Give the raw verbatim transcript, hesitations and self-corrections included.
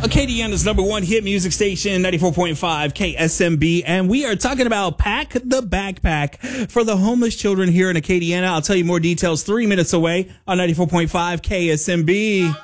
Acadiana's number one hit music station, ninety-four point five K S M B. And we are talking about Pack the Backpack for the homeless children here in Acadiana. I'll tell you more details three minutes away on ninety-four point five K S M B.